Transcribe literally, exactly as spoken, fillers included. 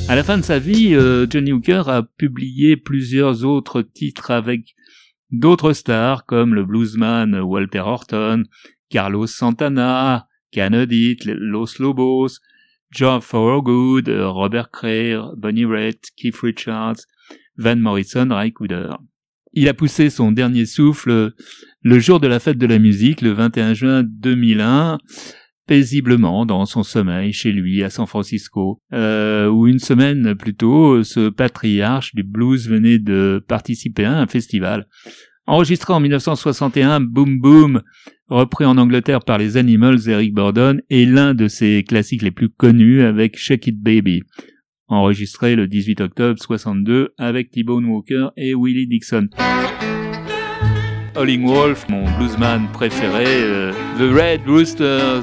À la fin de sa vie, euh, Johnny Hooker a publié plusieurs autres titres avec d'autres stars comme le bluesman Walter Horton, Carlos Santana, Kennedy, Los Lobos, John Thorogood, Robert Cray, Bonnie Raitt, Keith Richards, Van Morrison, Ray Cooder. Il a poussé son dernier souffle le jour de la fête de la musique, le vingt et un juin deux mille un, paisiblement dans son sommeil chez lui à San Francisco, euh, où une semaine plus tôt, ce patriarche du blues venait de participer à un festival. Enregistré en mille neuf cent soixante et un, Boom Boom, repris en Angleterre par les Animals d'Eric Burdon, est l'un de ses classiques les plus connus avec Shake It Baby, enregistré le dix-huit octobre soixante-deux avec T-Bone Walker et Willie Dixon. Howlin' Wolf, mon bluesman préféré, euh, The Red Roosters